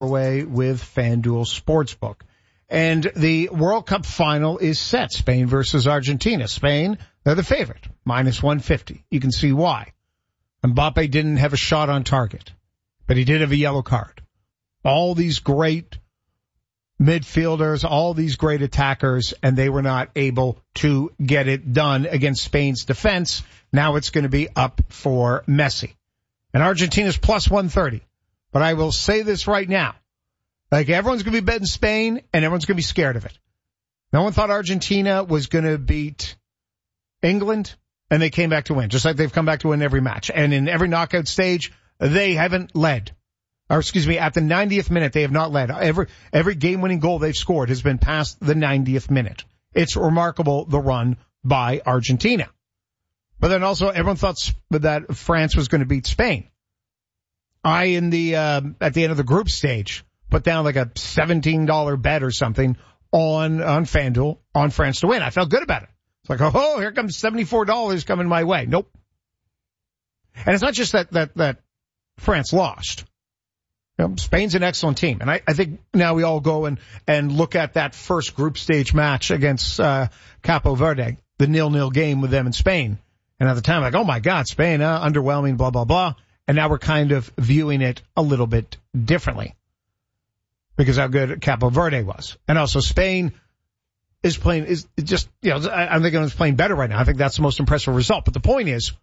away with FanDuel Sportsbook. And the World Cup final is set. Spain versus Argentina. Spain, they're the favorite. Minus 150. You can see why. Mbappe didn't have a shot on target, but he did have a yellow card. All these great midfielders, all these great attackers, and they were not able to get it done against Spain's defense. Now it's going to be up for Messi. And Argentina's plus 130. But I will say this right now. Like, everyone's going to be betting Spain, and everyone's going to be scared of it. No one thought Argentina was going to beat England, and they came back to win, just like they've come back to win every match. And in every knockout stage, they haven't led. Or, excuse me, at the 90th minute, they have not led. Every game-winning goal they've scored has been past the 90th minute. It's remarkable, the run by Argentina. But then also, everyone thought that France was going to beat Spain. At the end of the group stage, put down like a $17 bet or something on FanDuel on France to win. I felt good about it. It's like, oh, here comes $74 coming my way. Nope. And it's not just that France lost. You know, Spain's an excellent team. And I think now we all go and look at that first group stage match against Capo Verde, the 0-0 game with them in Spain. And at the time, like, oh my God, Spain, underwhelming, blah, blah, blah. And now we're kind of viewing it a little bit differently because how good Capo Verde was. And also Spain is just, you know, I'm thinking it's playing better right now. I think that's the most impressive result. But the point is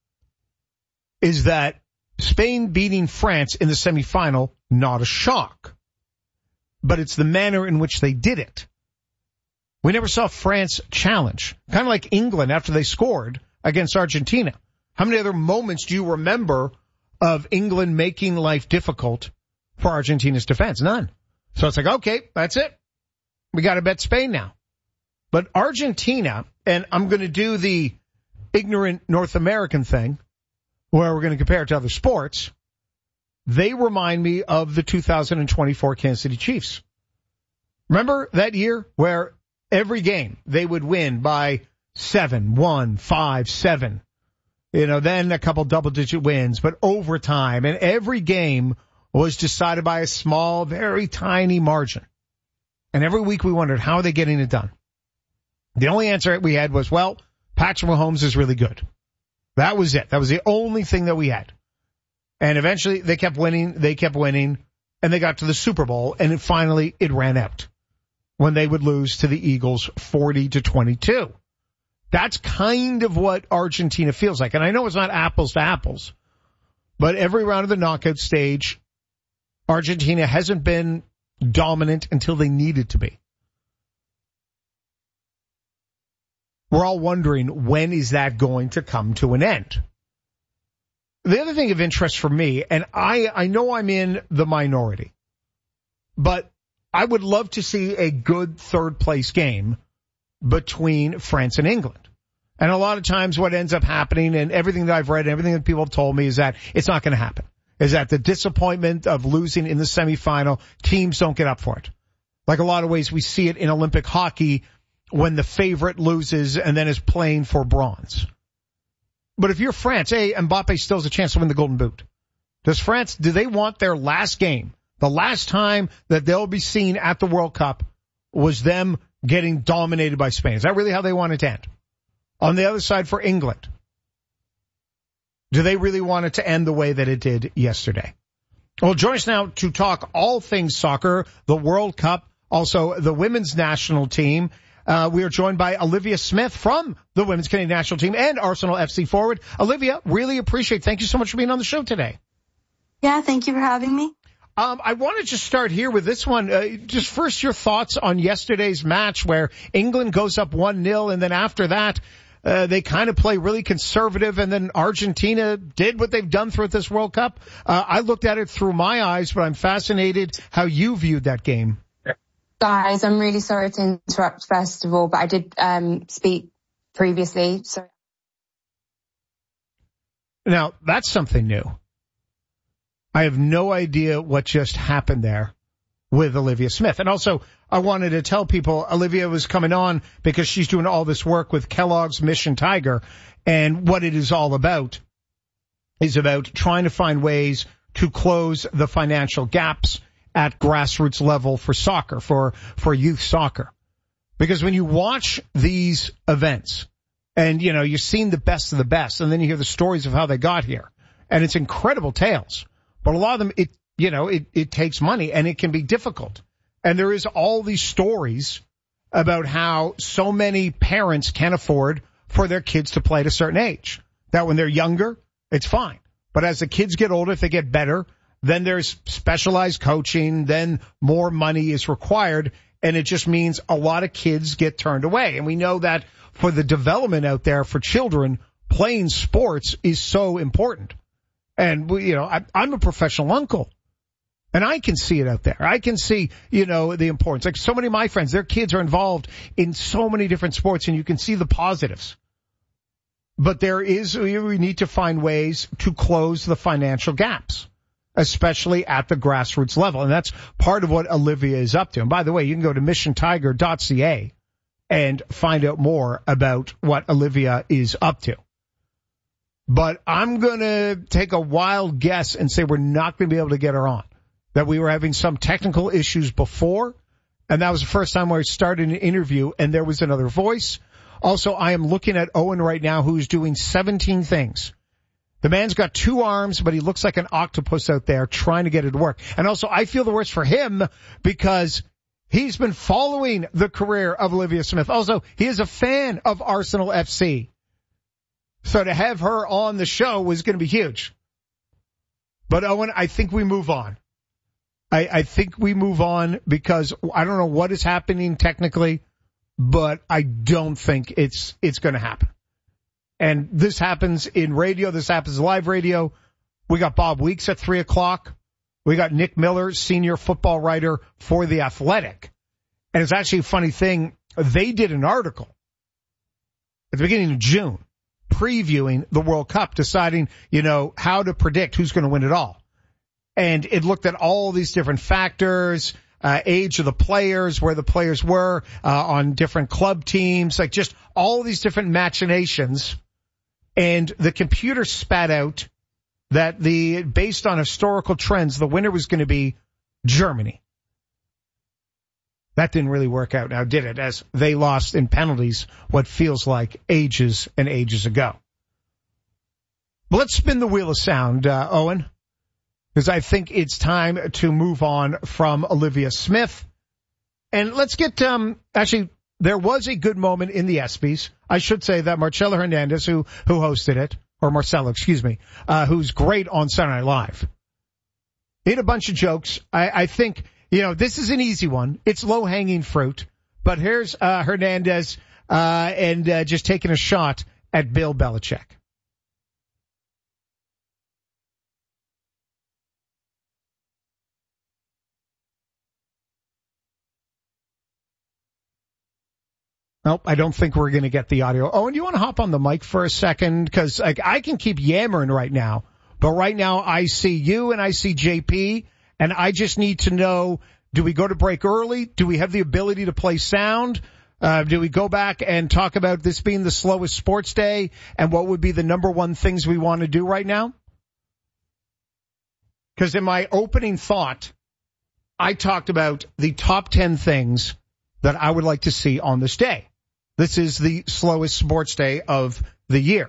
that Spain beating France in the semifinal, not a shock. But it's the manner in which they did it. We never saw France challenge. Kind of like England after they scored against Argentina. How many other moments do you remember of England making life difficult for Argentina's defense? None. So it's like, okay, that's it. We got to bet Spain now. But Argentina, and I'm going to do the ignorant North American thing, where we're going to compare it to other sports, they remind me of the 2024 Kansas City Chiefs. Remember that year where every game they would win by 7, 1, 5, 7. You know, then a couple double-digit wins, but overtime. And every game was decided by a small, very tiny margin. And every week we wondered, how are they getting it done? The only answer we had was, well, Patrick Mahomes is really good. That was it. That was the only thing that we had. And eventually they kept winning, and they got to the Super Bowl, and finally it ran out when they would lose to the Eagles 40-22. That's kind of what Argentina feels like. And I know it's not apples to apples, but every round of the knockout stage, Argentina hasn't been dominant until they needed to be. We're all wondering, when is that going to come to an end? The other thing of interest for me, and I know I'm in the minority, but I would love to see a good third place game between France and England. And a lot of times what ends up happening, and everything that I've read, everything that people have told me, is that it's not going to happen. Is that the disappointment of losing in the semifinal, teams don't get up for it. Like a lot of ways we see it in Olympic hockey when the favorite loses and then is playing for bronze. But if you're France, Mbappe still has a chance to win the Golden Boot. Do they want their last game, the last time that they'll be seen at the World Cup, was them getting dominated by Spain? Is that really how they want it to end? On the other side for England, do they really want it to end the way that it did yesterday? Well, join us now to talk all things soccer, the World Cup, also the women's national team. We are joined by Olivia Smith from the Women's Canadian National Team and Arsenal FC forward. Olivia, really appreciate. Thank you so much for being on the show today. Yeah, thank you for having me. I want to just start here with this one. Just first, your thoughts on yesterday's match where England goes up 1-0, and then after that, they kind of play really conservative, and then Argentina did what they've done throughout this World Cup. I looked at it through my eyes, but I'm fascinated how you viewed that game. Guys, I'm really sorry to interrupt first of all, but I did speak previously. So now, that's something new. I have no idea what just happened there with Olivia Smith. And also, I wanted to tell people Olivia was coming on because she's doing all this work with Kellogg's Mission Tiger. And what it is all about is about trying to find ways to close the financial gaps at grassroots level for soccer, for youth soccer. Because when you watch these events and, you're seeing the best of the best, and then you hear the stories of how they got here, and it's incredible tales. But a lot of them, it takes money, and it can be difficult. And there is all these stories about how so many parents can't afford for their kids to play at a certain age. That when they're younger, it's fine. But as the kids get older, if they get better, then there's specialized coaching, then more money is required, and it just means a lot of kids get turned away. And we know that for the development out there for children, playing sports is so important. And, I'm a professional uncle. And I can see it out there. I can see, the importance. Like so many of my friends, their kids are involved in so many different sports, and you can see the positives. But we need to find ways to close the financial gaps, especially at the grassroots level. And that's part of what Olivia is up to. And by the way, you can go to missiontiger.ca and find out more about what Olivia is up to. But I'm going to take a wild guess and say we're not going to be able to get her on. That we were having some technical issues before, and that was the first time where I started an interview and there was another voice. Also, I am looking at Owen right now, who's doing 17 things. The man's got 2 arms, but he looks like an octopus out there trying to get it to work. And also, I feel the worst for him because he's been following the career of Olivia Smith. Also, he is a fan of Arsenal FC. So to have her on the show was going to be huge. But Owen, I think we move on. I think we move on because I don't know what is happening technically, but I don't think it's going to happen. And this happens in radio. This happens live radio. We got Bob Weeks at 3:00. We got Nick Miller, senior football writer for The Athletic. And it's actually a funny thing. They did an article at the beginning of June previewing the World Cup, deciding, how to predict who's going to win it all. And it looked at all these different factors, age of the players, where the players were on different club teams, like just all these different machinations. And the computer spat out that based on historical trends, the winner was going to be Germany. That didn't really work out now, did it? As they lost in penalties what feels like ages and ages ago. But let's spin the wheel of sound, Owen. Because I think it's time to move on from Olivia Smith. And let's get, actually, there was a good moment in the ESPYs. I should say that Marcella Hernandez, who hosted it, or Marcella, excuse me, who's great on Saturday Night Live. He had a bunch of jokes. I think, this is an easy one. It's low-hanging fruit. But here's Hernandez and just taking a shot at Bill Belichick. Nope, I don't think we're going to get the audio. Oh, and you want to hop on the mic for a second? Because I can keep yammering right now. But right now I see you and I see JP, and I just need to know, do we go to break early? Do we have the ability to play sound? Do we go back and talk about this being the slowest sports day and what would be the number one things we want to do right now? Because in my opening thought, I talked about the top 10 things that I would like to see on this day. This is the slowest sports day of the year.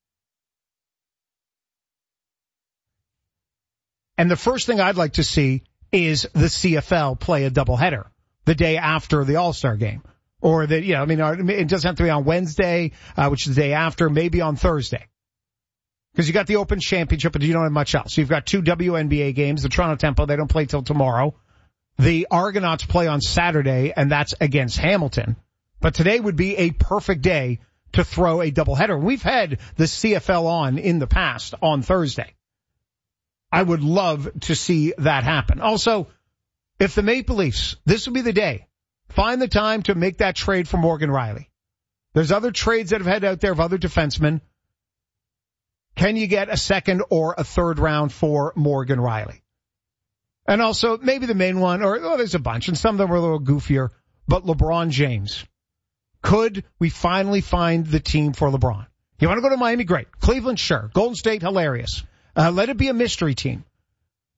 And the first thing I'd like to see is the CFL play a doubleheader the day after the All-Star game. Or it doesn't have to be on Wednesday, which is the day after, maybe on Thursday. Because you got the Open Championship, but you don't have much else. You've got 2 WNBA games, the Toronto Tempo, they don't play till tomorrow. The Argonauts play on Saturday, and that's against Hamilton. But today would be a perfect day to throw a doubleheader. We've had the CFL on in the past on Thursday. I would love to see that happen. Also, if the Maple Leafs, this would be the day, find the time to make that trade for Morgan Riley. There's other trades that have had out there of other defensemen. Can you get a second or a third round for Morgan Riley? And also, maybe the main one, there's a bunch, and some of them are a little goofier, but LeBron James. Could we finally find the team for LeBron? You want to go to Miami? Great. Cleveland? Sure. Golden State? Hilarious. Let it be a mystery team.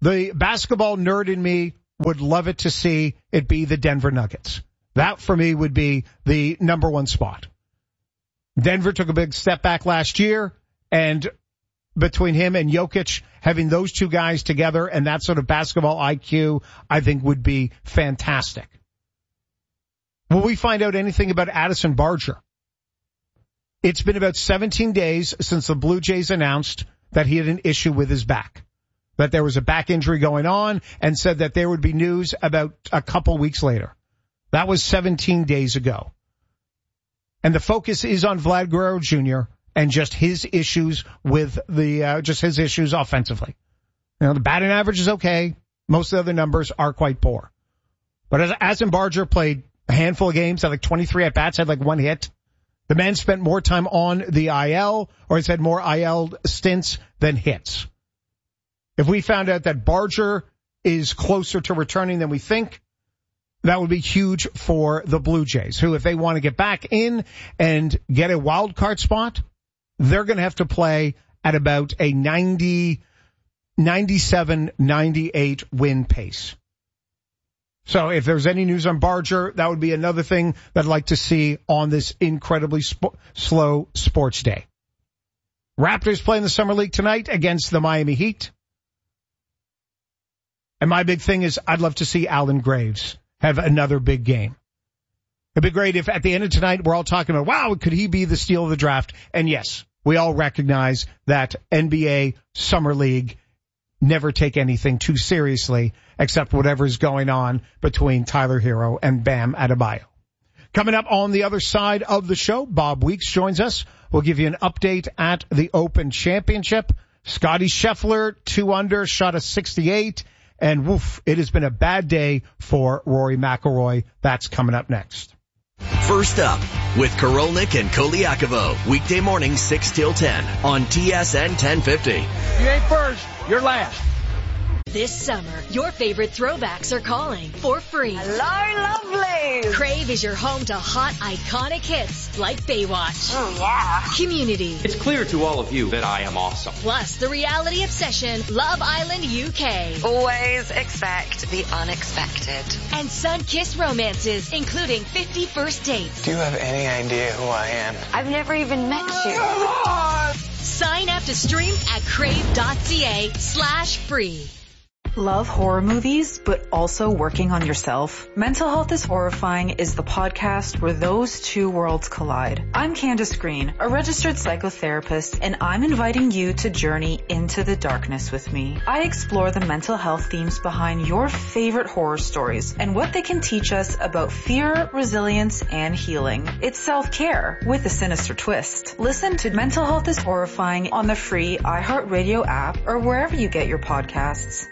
the basketball nerd in me would love it to see it be the Denver Nuggets. That, for me, would be the number one spot. Denver took a big step back last year, and between him and Jokic, having those two guys together and that sort of basketball IQ, I think would be fantastic. Will we find out anything about Addison Barger? It's been about 17 days since the Blue Jays announced that he had an issue with his back, that there was a back injury going on, and said that there would be news about a couple weeks later. That was 17 days ago. And the focus is on Vlad Guerrero Jr. and just his issues with just his issues offensively. You know, the batting average is okay. Most of the other numbers are quite poor. But as Addison Barger played a handful of games, had like 23 at-bats, had like one hit. The man spent more time on the IL, or has had more IL stints than hits. If we found out that Barger is closer to returning than we think, that would be huge for the Blue Jays, who, if they want to get back in and get a wild card spot, they're going to have to play at about a 97, 98 win pace. So if there's any news on Barger, that would be another thing that I'd like to see on this incredibly slow sports day. Raptors play in the Summer League tonight against the Miami Heat. And my big thing is I'd love to see Alan Graves have another big game. It'd be great if at the end of tonight we're all talking about, wow, could he be the steal of the draft? And yes, we all recognize that NBA Summer League never take anything too seriously except whatever's going on between Tyler Hero and Bam Adebayo. Coming up on the other side of the show, Bob Weeks joins us. We'll give you an update at the Open Championship. Scottie Scheffler, 2 under, shot a 68. And woof, it has been a bad day for Rory McIlroy. That's coming up next. First up with Karolnik and Koliakovo. Weekday morning 6 till 10 on TSN 1050. You ain't first, you're last. This summer, your favorite throwbacks are calling for free. Hello, lovely. Crave is your home to hot, iconic hits like Baywatch. Oh, yeah. Community. It's clear to all of you that I am awesome. Plus the reality obsession, Love Island UK. Always expect the unexpected. And sun-kissed romances, including 50 First Dates. Do you have any idea who I am? I've never even met you. Come on! Sign up to stream at crave.ca/free. Love horror movies, but also working on yourself? Mental Health is Horrifying is the podcast where those two worlds collide. I'm Candace Green, a registered psychotherapist, and I'm inviting you to journey into the darkness with me. I explore the mental health themes behind your favorite horror stories and what they can teach us about fear, resilience, and healing. It's self-care with a sinister twist. Listen to Mental Health is Horrifying on the free iHeartRadio app or wherever you get your podcasts.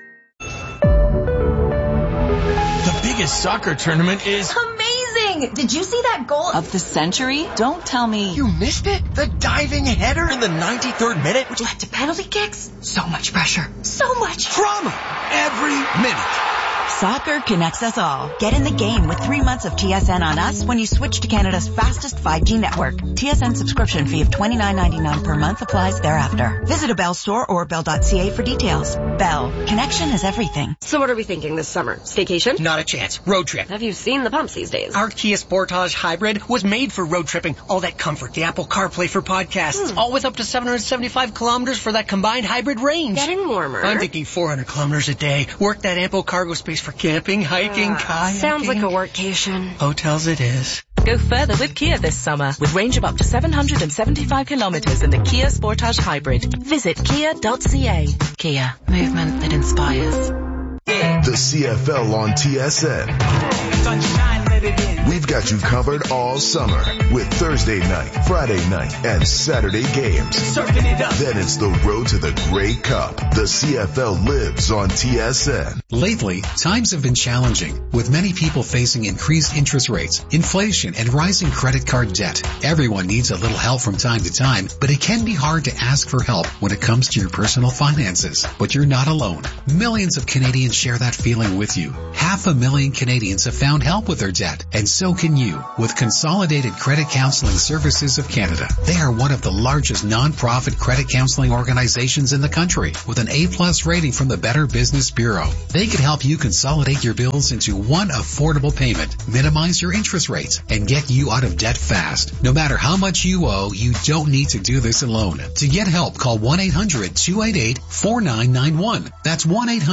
The biggest soccer tournament is amazing! Did you see that goal of the century? Don't tell me you missed it. The diving header in the 93rd minute, which led to penalty kicks. So much pressure. So much drama every minute. Soccer connects us all. Get in the game with 3 months of TSN on us when you switch to Canada's fastest 5G network. TSN subscription fee of $29.99 per month applies thereafter. Visit a Bell store or bell.ca for details. Bell. Connection is everything. So what are we thinking this summer? Staycation? Not a chance. Road trip. Have you seen the pumps these days? Our Kia Sportage Hybrid was made for road tripping. All that comfort, the Apple CarPlay for podcasts, all with up to 775 kilometers for that combined hybrid range. Getting warmer. I'm thinking 400 kilometers a day. Work that ample cargo space for camping, hiking, kayaking. Sounds like a workcation. Hotels it is. Go further with Kia this summer with range of up to 775 kilometers in the Kia Sportage Hybrid. Visit kia.ca. Kia. Movement that inspires. The CFL on TSN. We've got you covered all summer with Thursday night, Friday night, and Saturday games. Then it's the road to the Grey Cup. The CFL lives on TSN. Lately, times have been challenging, with many people facing increased interest rates, inflation, and rising credit card debt. Everyone needs a little help from time to time, but it can be hard to ask for help when it comes to your personal finances. But you're not alone. Millions of Canadians share that feeling with you. 500,000 Canadians have found help with their debt, and so can you with Consolidated Credit Counseling Services of Canada. They are one of the largest non-profit credit counseling organizations in the country with an A+ rating from the Better Business Bureau. They can help you consolidate your bills into one affordable payment, minimize your interest rates, and get you out of debt fast. No matter how much you owe, you don't need to do this alone. To get help, call 1-800-288-4991. That's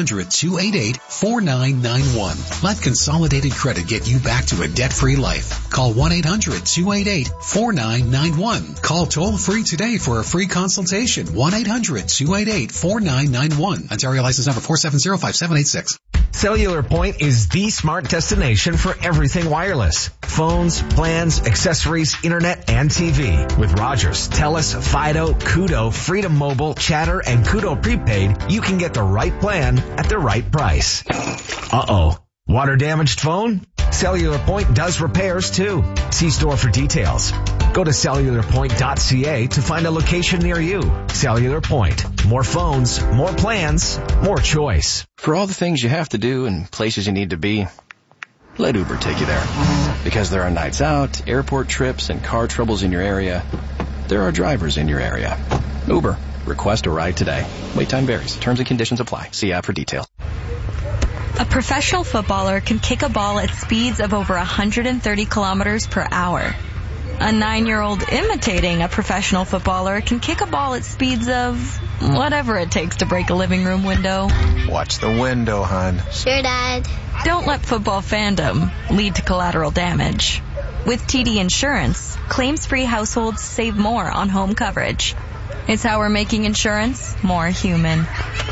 1-800-288-4991. Let Consolidated Credit get you back to a debt-free life. Call 1-800-288-4991. Call toll-free today for a free consultation. 1-800-288-4991. Ontario license number 4705786. Cellular Point is the smart destination for everything wireless. Phones, plans, accessories, internet, and TV. With Rogers, Telus, Fido, Koodo, Freedom Mobile, Chatter, and Koodo Prepaid, you can get the right plan at the right price. Uh-oh. Water damaged phone? Cellular Point does repairs too. See store for details. Go to cellularpoint.ca to find a location near you. Cellular Point. More phones, more plans, more choice. For all the things you have to do and places you need to be, let Uber take you there. Because there are nights out, airport trips, and car troubles in your area, there are drivers in your area. Uber. Request a ride today. Wait time varies. Terms and conditions apply. See app for details. A professional footballer can kick a ball at speeds of over 130 kilometers per hour. A 9-year-old imitating a professional footballer can kick a ball at speeds of whatever it takes to break a living room window. Watch the window, hon. Sure, Dad. Don't let football fandom lead to collateral damage. With TD Insurance, claims-free households save more on home coverage. It's how we're making insurance more human.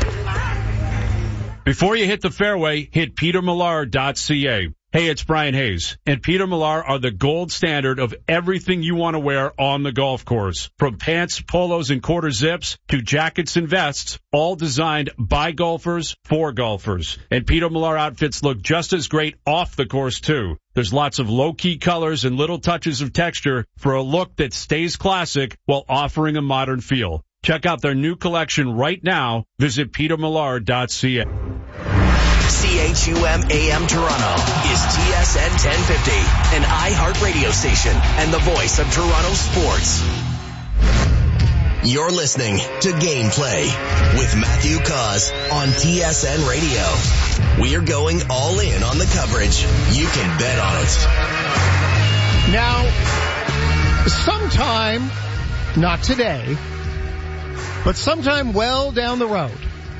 Before you hit the fairway, hit petermillar.ca. Hey, it's Brian Hayes, and Peter Millar are the gold standard of everything you want to wear on the golf course. From pants, polos, and quarter zips to jackets and vests, all designed by golfers for golfers. And Peter Millar outfits look just as great off the course, too. There's lots of low-key colors and little touches of texture for a look that stays classic while offering a modern feel. Check out their new collection right now. Visit petermillar.ca. CHUM AM Toronto is TSN 1050, an iHeart radio station and the voice of Toronto sports. You're listening to Gameplay with Matthew Cause on TSN Radio. We're going all in on the coverage. You can bet on it. Now, sometime, not today, but sometime well down the road,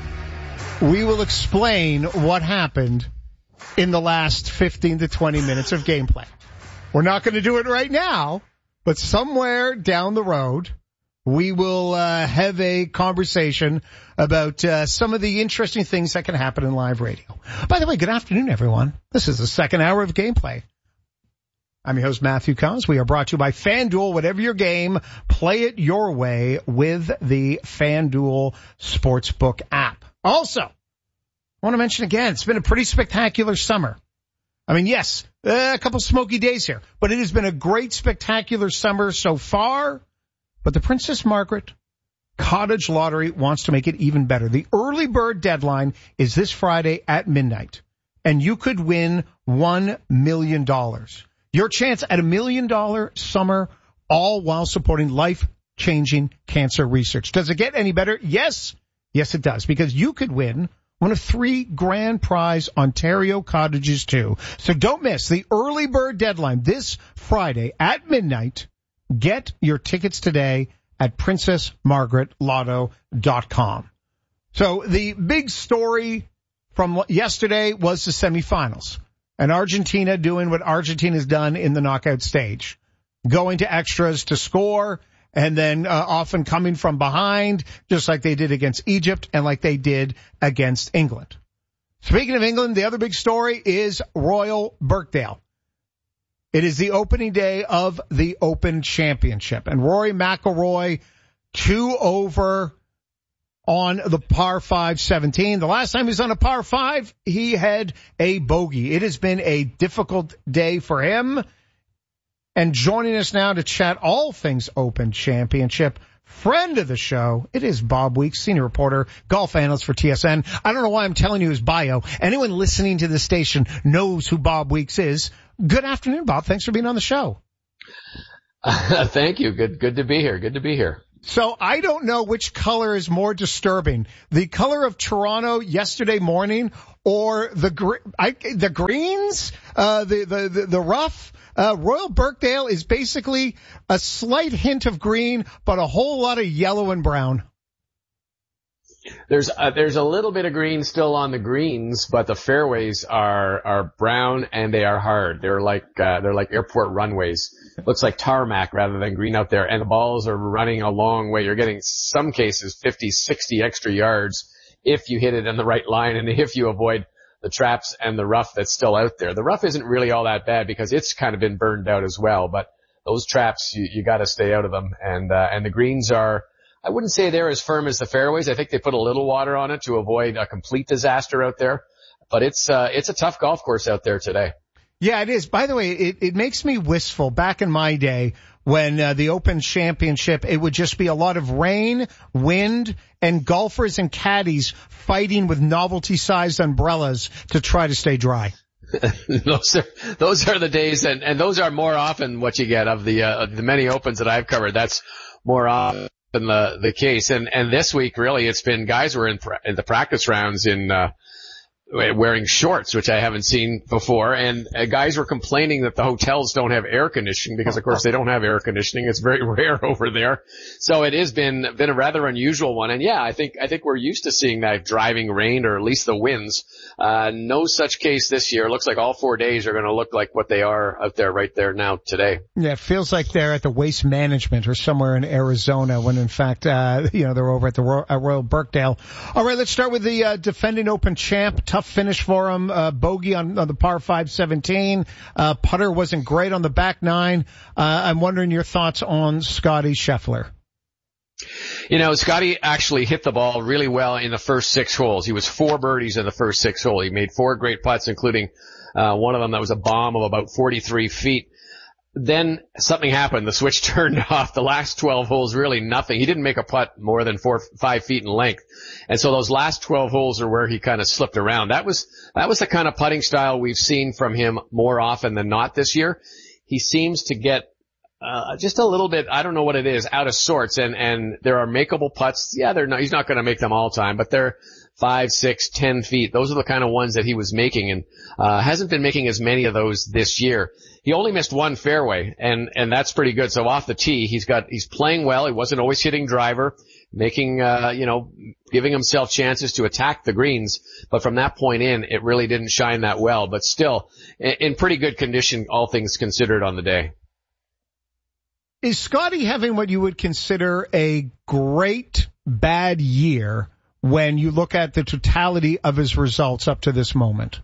we will explain what happened in the last 15 to 20 minutes of gameplay. We're not going to do it right now, but somewhere down the road, we will have a conversation about some of the interesting things that can happen in live radio. By the way, good afternoon, everyone. This is the second hour of gameplay. I'm your host, Matthew Cons. We are brought to you by FanDuel. Whatever your game, play it your way with the FanDuel Sportsbook app. Also, I want to mention again, it's been a pretty spectacular summer. I mean, yes, a couple smoky days here, but it has been a great, spectacular summer so far. But the Princess Margaret Cottage Lottery wants to make it even better. The early bird deadline is this Friday at midnight, and you could win $1 million. Your chance at $1 million summer, all while supporting life-changing cancer research. Does it get any better? Yes. Yes, it does, because you could win one of 3 grand prize Ontario cottages, too. So don't miss the early bird deadline this Friday at midnight. Get your tickets today at princessmargaretlotto.com. So the big story from yesterday was the semifinals, and Argentina doing what Argentina's done in the knockout stage, going to extras to score, and then often coming from behind, just like they did against Egypt and like they did against England. Speaking of England, the other big story is Royal Birkdale. It is the opening day of the Open Championship, and Rory McIlroy 2 over on the par 5 17. The last time he was on a par 5, he had a bogey. It has been a difficult day for him. And joining us now to chat all things Open Championship friend of the show. It is Bob Weeks, senior reporter, golf analyst for TSN. I don't know why I'm telling you his bio. Anyone listening to the station knows who Bob Weeks is. Good afternoon, Bob. Thanks for being on the show. Thank you. Good to be here. Good to be here. So I don't know which color is more disturbing, the color of Toronto yesterday morning or the greens, the rough. Royal Birkdale is basically a slight hint of green, but a whole lot of yellow and brown. There's a little bit of green still on the greens, but the fairways are brown and they are hard. They're like airport runways. It looks like tarmac rather than green out there, and the balls are running a long way. You're getting some cases 50, 60 extra yards if you hit it in the right line and if you avoid the traps and the rough that's still out there. The rough isn't really all that bad because it's kind of been burned out as well, but those traps, you gotta stay out of them. And the greens are, I wouldn't say they're as firm as the fairways. I think they put a little water on it to avoid a complete disaster out there. But it's a tough golf course out there today. Yeah, it is. By the way, it makes me wistful. Back in my day, when the Open Championship, it would just be a lot of rain, wind, and golfers and caddies fighting with novelty-sized umbrellas to try to stay dry. Those are the days, and those are more often what you get of the many Opens that I've covered. That's more often the case. And this week, really, it's been guys were in the practice rounds in wearing shorts, which I haven't seen before, and guys were complaining that the hotels don't have air conditioning because, of course, they don't have air conditioning. It's very rare over there. So it has been a rather unusual one. And yeah, I think we're used to seeing that driving rain or at least the winds. No such case this year. It looks like all 4 days are going to look like what they are out there right there now today. Yeah, it feels like they're at the Waste Management or somewhere in Arizona when in fact, they're over at the Royal Birkdale. All right, let's start with the defending Open champ. Tough finish for him. Bogey on the par 5 17. Putter wasn't great on the back nine. I'm wondering your thoughts on Scotty Scheffler. Scotty actually hit the ball really well in the first 6 holes. He was 4 birdies in the first 6 holes. He made 4 great putts, including one of them that was a bomb of about 43 feet. Then something happened. The switch turned off. The last 12 holes, really nothing. He didn't make a putt more than 4 or 5 feet in length. And so those last 12 holes are where he kind of slipped around. That was the kind of putting style we've seen from him more often than not this year. He seems to get just a little bit, I don't know what it is, out of sorts. And there are makeable putts. Yeah, he's not going to make them all time, but they're 5, 6, 10 feet. Those are the kind of ones that he was making, and hasn't been making as many of those this year. He only missed 1 fairway, and that's pretty good. So off the tee, he's playing well. He wasn't always hitting driver, making, giving himself chances to attack the greens. But from that point in, it really didn't shine that well, but still in pretty good condition, all things considered on the day. Is Scotty having what you would consider a great bad year when you look at the totality of his results up to this moment?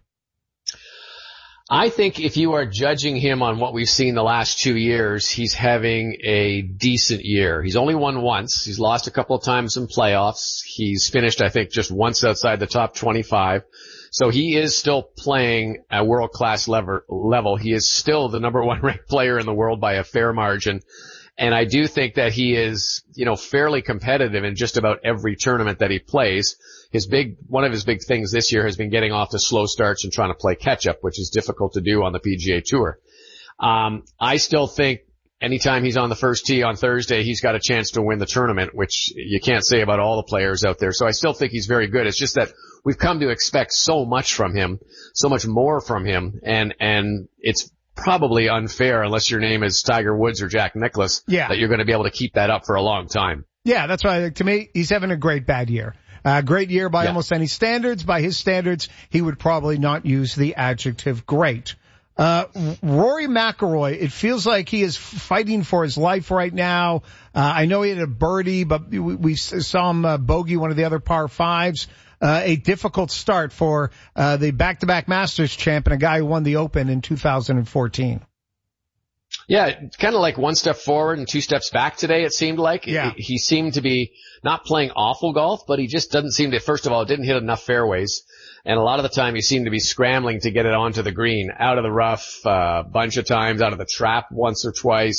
I think if you are judging him on what we've seen the last 2 years, he's having a decent year. He's only won once. He's lost a couple of times in playoffs. He's finished, I think, just once outside the top 25. So he is still playing at world-class level. He is still the number 1 ranked player in the world by a fair margin. And I do think that he is, fairly competitive in just about every tournament that he plays. One of his big things this year has been getting off to slow starts and trying to play catch up, which is difficult to do on the PGA Tour. I still think anytime he's on the first tee on Thursday, he's got a chance to win the tournament, which you can't say about all the players out there. So I still think he's very good. It's just that we've come to expect so much from him, so much more from him, and it's probably unfair unless your name is Tiger Woods or Jack Nicklaus that you're going to be able to keep that up for a long time. Yeah, that's why to me, he's having a great bad year. Great year by almost any standards. By his standards, he would probably not use the adjective great. Rory McIlroy, it feels like he is fighting for his life right now. I know he had a birdie, but we saw him bogey one of the other par 5s. A difficult start for the back-to-back Masters champ and a guy who won the Open in 2014. Yeah, kind of like 1 step forward and 2 steps back today, it seemed like. Yeah. He seemed to be not playing awful golf, but he just doesn't seem to, first of all, didn't hit enough fairways. And a lot of the time he seemed to be scrambling to get it onto the green, out of the rough, bunch of times, out of the trap once or twice.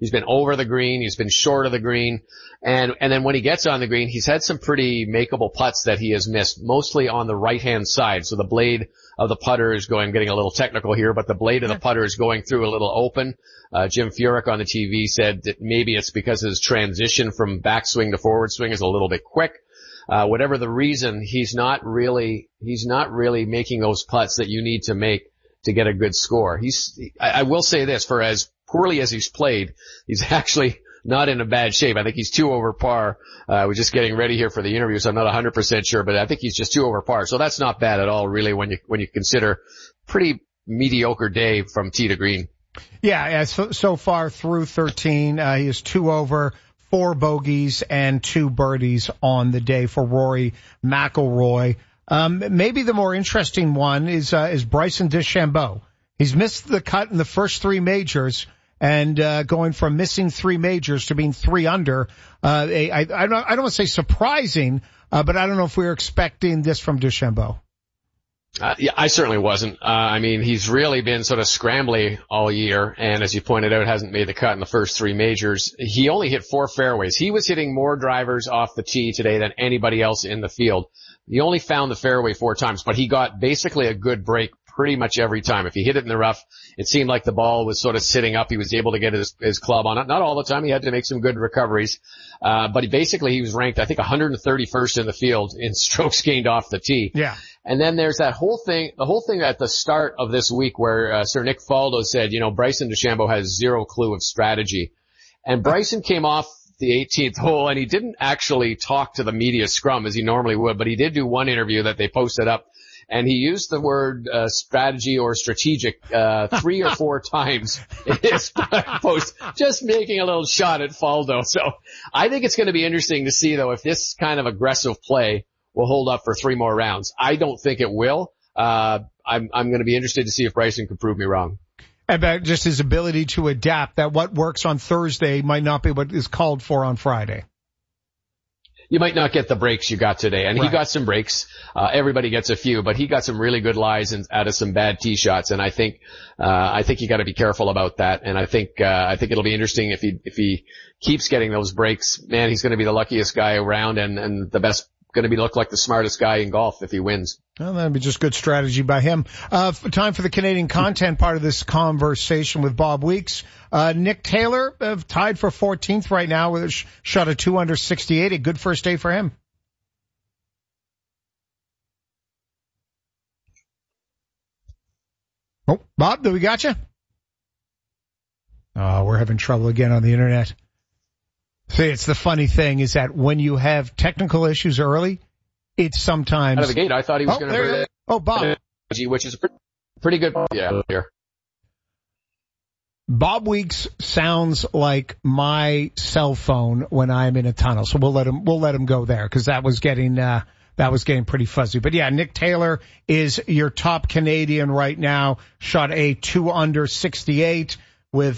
He's been over the green. He's been short of the green. And then when he gets on the green, he's had some pretty makeable putts that he has missed, mostly on the right-hand side. So the blade of the putter is going, I'm getting a little technical here, but the blade of the putter is going through a little open. Jim Furyk on the TV said that maybe it's because his transition from backswing to forward swing is a little bit quick. Whatever the reason, he's not really making those putts that you need to make to get a good score. I will say this, for as poorly as he's played, he's actually not in a bad shape. I think he's 2 over par. We're just getting ready here for the interview, so I'm not 100% sure, but I think he's just 2 over par. So that's not bad at all, really, when you consider pretty mediocre day from tee to green. Yeah, so far through 13, he is 2 over, 4 bogeys, and 2 birdies on the day for Rory McIlroy. Maybe the more interesting one is Bryson DeChambeau. He's missed the cut in the first 3 majors, and going from missing 3 majors to being 3 under. I don't want to say surprising, but I don't know if we were expecting this from DeChambeau. Yeah, I certainly wasn't. I mean, he's really been sort of scrambly all year, and as you pointed out, hasn't made the cut in the first 3 majors. He only hit 4 fairways. He was hitting more drivers off the tee today than anybody else in the field. He only found the fairway 4 times, but he got basically a good break pretty much every time. If he hit it in the rough, it seemed like the ball was sort of sitting up. He was able to get his club on it. Not all the time. He had to make some good recoveries. But he was ranked, I think, 131st in the field in strokes gained off the tee. Yeah. And then there's the whole thing at the start of this week where, Sir Nick Faldo said, Bryson DeChambeau has 0 clue of strategy. And Bryson came off the 18th hole, and he didn't actually talk to the media scrum as he normally would, but he did do one interview that they posted up, and he used the word strategy or strategic 3 or 4 times in his post, just making a little shot at Faldo. So I think it's going to be interesting to see, though, if this kind of aggressive play will hold up for 3 more rounds. I don't think it will. I'm going to be interested to see if Bryson can prove me wrong. About just his ability to adapt, that what works on Thursday might not be what is called for on Friday. You might not get the breaks you got today. And He got some breaks. Everybody gets a few, but he got some really good lies out of some bad tee shots. And I think you got to be careful about that. And I think it'll be interesting if he keeps getting those breaks. Man, he's going to be the luckiest guy around and the best, going to look like the smartest guy in golf if he wins. Well, that'd be just good strategy by him. Time for the Canadian content part of this conversation with Bob Weeks. Nick Taylor tied for 14th right now with a shot of 2 under 68. A good first day for him. Oh, Bob, do we got you? Oh, we're having trouble again on the internet. See, it's the funny thing is that when you have technical issues early, it's sometimes... Out of the gate, I thought he was going to... Oh, Bob. Which is pretty good. Yeah, here. Bob Weeks sounds like my cell phone when I'm in a tunnel, so we'll let him go there because that was getting pretty fuzzy. But yeah, Nick Taylor is your top Canadian right now. Shot a 2 under 68 with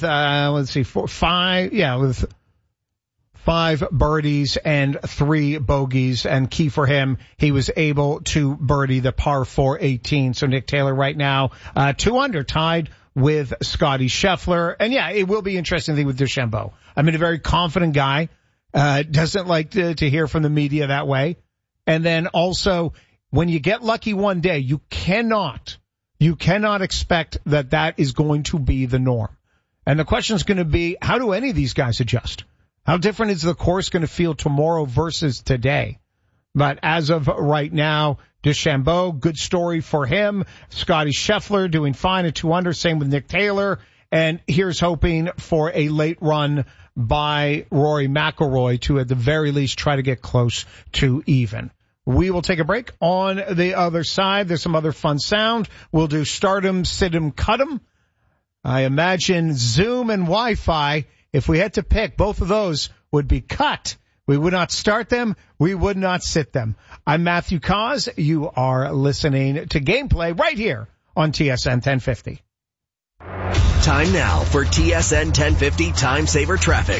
with 5 birdies and 3 bogeys, and key for him, he was able to birdie the par 4 18. So Nick Taylor right now, 2 under, tied with Scotty Scheffler. And yeah, it will be interesting thing with DeChambeau. I mean, a very confident guy, doesn't like to hear from the media that way. And then also, when you get lucky one day, you cannot expect that is going to be the norm. And the question is going to be, how do any of these guys adjust? How different is the course going to feel tomorrow versus today? But as of right now, DeChambeau, good story for him. Scotty Scheffler doing fine at 2 under. Same with Nick Taylor. And here's hoping for a late run by Rory McIlroy to at the very least try to get close to even. We will take a break. On the other side, there's some other fun sound. We'll do Stardom, Sit 'em, Cut 'em. I imagine Zoom and Wi-Fi. If we had to pick, both of those would be cut. We would not start them. We would not sit them. I'm Matthew Cause. You are listening to Gameplay right here on TSN 1050. Time now for TSN 1050 Time Saver Traffic.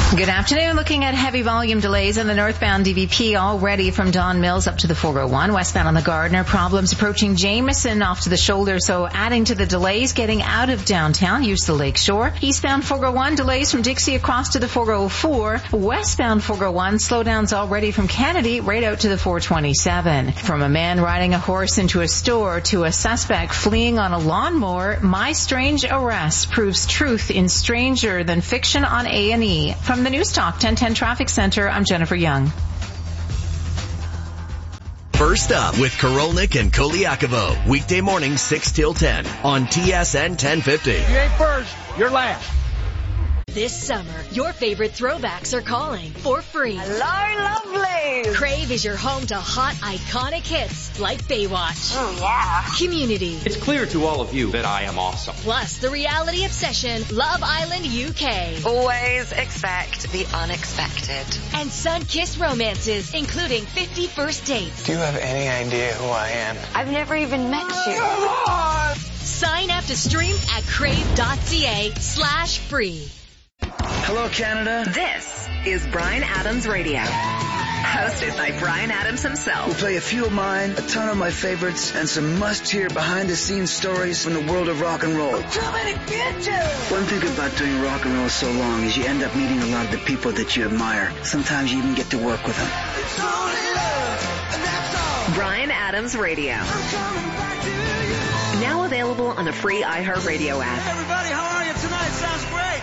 Good afternoon. Looking at heavy volume delays in the northbound DVP already from Don Mills up to the 401. Westbound on the Gardner. Problems approaching Jameson off to the shoulder. So adding to the delays getting out of downtown. Use the Lakeshore. Eastbound 401 delays from Dixie across to the 404. Westbound 401 slowdowns already from Kennedy right out to the 427. From a man riding a horse into a store to a suspect fleeing on a lawnmower, My Strange Arrest proves truth in Stranger Than Fiction on A&E. From the News Talk 1010 Traffic Center, I'm Jennifer Young. First up with Korolnik and Koliakovo. Weekday morning 6 till 10 on TSN 1050. You ain't first, you're last. This summer, your favorite throwbacks are calling for free. Hello, lovelies. Crave is your home to hot, iconic hits like Baywatch. Oh, yeah. Community. It's clear to all of you that I am awesome. Plus the reality obsession, Love Island UK. Always expect the unexpected. And sun-kissed romances, including 50 First Dates. Do you have any idea who I am? I've never even met you. Sign up to stream at crave.ca/free. Hello, Canada. This is Bryan Adams Radio. Hosted by Bryan Adams himself. We'll play a few of mine, a ton of my favorites, and some must-hear behind-the-scenes stories from the world of rock and roll. Too many bitches. One thing about doing rock and roll so long is you end up meeting a lot of the people that you admire. Sometimes you even get to work with them. It's only love, and that's all. Bryan Adams Radio. Now available on the free iHeartRadio app. Everybody, how are you tonight? Sounds great.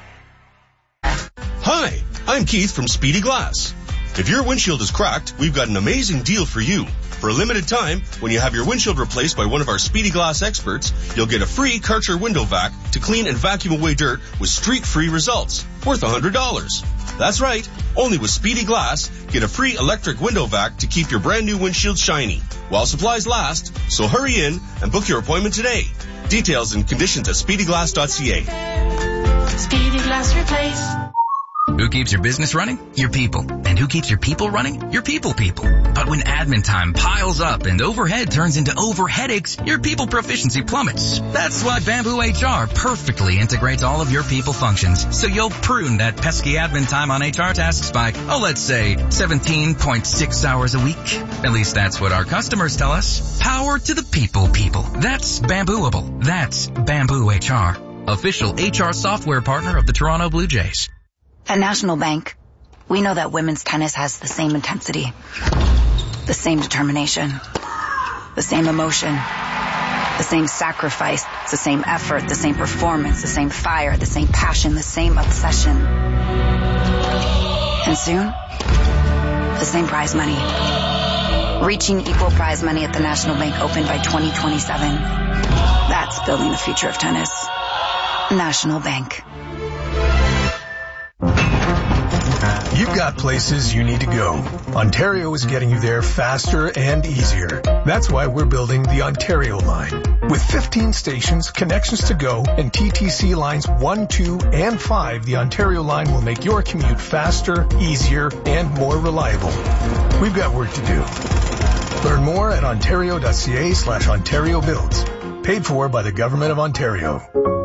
Hi, I'm Keith from Speedy Glass. If your windshield is cracked, we've got an amazing deal for you. For a limited time, when you have your windshield replaced by one of our Speedy Glass experts, you'll get a free Karcher window vac to clean and vacuum away dirt with streak-free results, worth $100. That's right, only with Speedy Glass, get a free electric window vac to keep your brand new windshield shiny, while supplies last, so hurry in and book your appointment today. Details and conditions at speedyglass.ca. Speedy Glass Replace. Who keeps your business running? Your people. And who keeps your people running? Your people. But when admin time piles up and overhead turns into overheadaches, your people proficiency plummets. That's why Bamboo HR perfectly integrates all of your people functions, so you'll prune that pesky admin time on HR tasks by, let's say, 17.6 hours a week. At least that's what our customers tell us. Power to the people. That's Bambooable. That's Bamboo HR. Official HR software partner of the Toronto Blue Jays. At National Bank, we know that women's tennis has the same intensity, the same determination, the same emotion, the same sacrifice, the same effort, the same performance, the same fire, the same passion, the same obsession. And soon, the same prize money. Reaching equal prize money at the National Bank Open by 2027. That's building the future of tennis. National Bank. You've got places you need to go. Ontario is getting you there faster and easier. That's why we're building the Ontario line. With 15 stations, connections to go, and TTC lines 1, 2, and 5, the Ontario line will make your commute faster, easier, and more reliable. We've got work to do. Learn more at ontario.ca/Ontario Builds. Paid for by the Government of Ontario.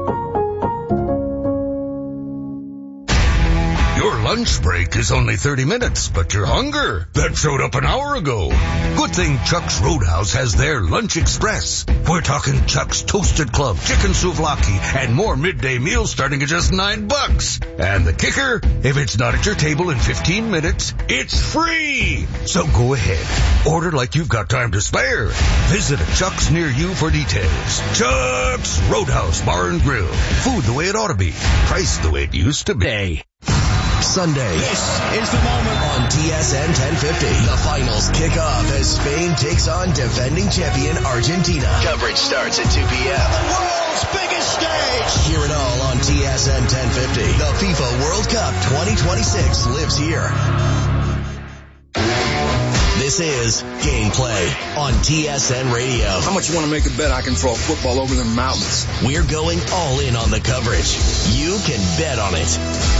Your lunch break is only 30 minutes, but your hunger, that showed up an hour ago. Good thing Chuck's Roadhouse has their Lunch Express. We're talking Chuck's Toasted Club, chicken souvlaki, and more midday meals starting at just $9. And the kicker, if it's not at your table in 15 minutes, it's free. So go ahead, order like you've got time to spare. Visit a Chuck's near you for details. Chuck's Roadhouse Bar and Grill. Food the way it ought to be. Priced the way it used to be. Sunday. This is the moment on TSN 1050. The finals kick off as Spain takes on defending champion Argentina. Coverage starts at 2 p.m. The world's biggest stage. Hear it all on TSN 1050. The FIFA World Cup 2026 lives here. This is Gameplay on TSN Radio. How much you want to make a bet I can throw a football over the mountains? We're going all in on the coverage. You can bet on it.